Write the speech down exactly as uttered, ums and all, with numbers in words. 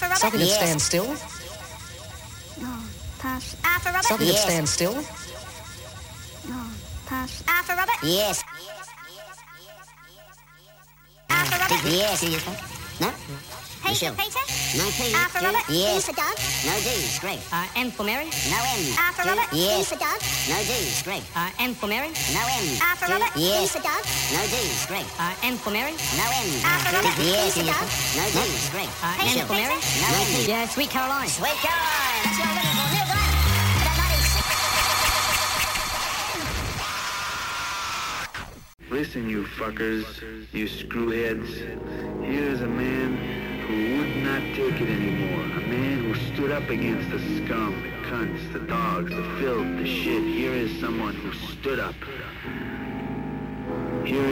for Robert? Something that Yes. stands still. No, pass. R for Robert? Something Yes. that stands still. No, pass. R for Robert? Yes. R for Robert? Yes. No? P for Peter? No P. R for Robert? Yes. D for Doug? No D. Greg. Uh, M for Mary? No M. R for Robert? Yes. D for Doug? No D. Greg. Uh, M for Mary? No M. R for Robert? Yes. D for Doug? No D. Greg. Uh, M for Mary? No M. R for Robert? Yes. D for Doug? No D. Greg. Uh, P M for Mary? No M. Yeah, Sweet Caroline. Sweet Caroline. That's what I'm looking for. Neil Glenn. About ninety-six. Listen, you fuckers, you screwheads. Here's a man who would not take it anymore. A man who stood up against the scum, the cunts, the dogs, the filth, the shit. Here is someone who stood up. Here